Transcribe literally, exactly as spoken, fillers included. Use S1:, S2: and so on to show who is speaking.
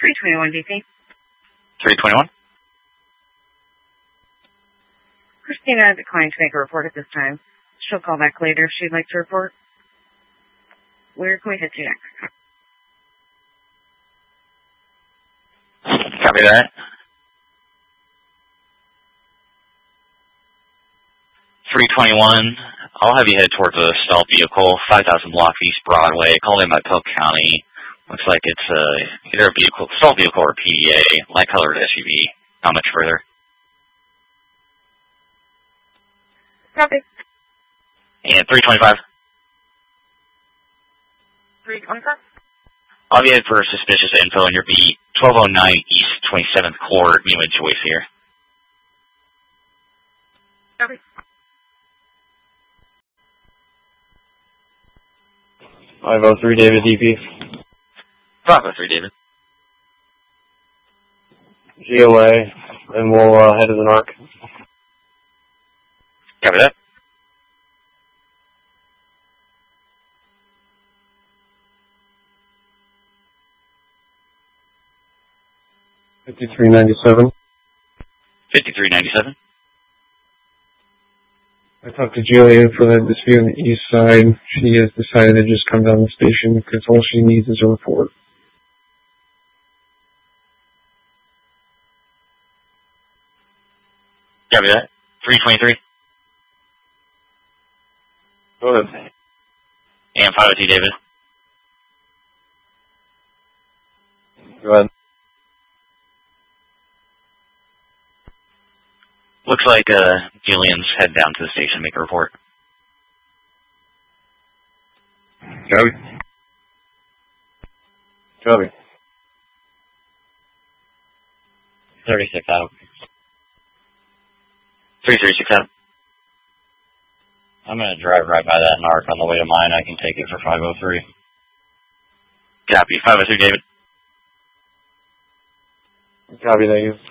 S1: three twenty-one D P.
S2: three twenty-one.
S1: Christina declined to make a report at this time. She'll call back later if she'd like to report. Where can we hit you next?
S2: Copy that. three twenty-one. I'll have you head towards a stealth vehicle, five thousand block East Broadway. Call in by Polk County. Looks like it's uh, either a vehicle, stealth vehicle or P D A, light-colored S U V. Not much further.
S1: Copy.
S2: And three twenty-five.
S1: three twenty-five.
S2: I'll be head for suspicious info in your beat. twelve oh nine East twenty-seventh Court. Me with Joyce here.
S1: Copy.
S3: five oh three David D P.
S2: five oh three David.
S3: G O A, and we'll uh, head to the N A R C.
S2: Copy that.
S3: fifty-three ninety-seven.
S2: fifty-three ninety-seven.
S3: I talked to Julia for the dispute on the east side. She has decided to just come down the station because all she needs is a report.
S2: Copy that. three twenty-three.
S3: Go ahead.
S2: And five oh two David.
S3: Go ahead.
S2: Looks like uh, Julian's head down to the station to make a report.
S3: Copy. Copy.
S2: thirty-six out. three thirty-six out. I'm going to drive right by that N A R C on the way to mine. I can take it for five oh three. Copy. five oh three David.
S3: Copy, thank you.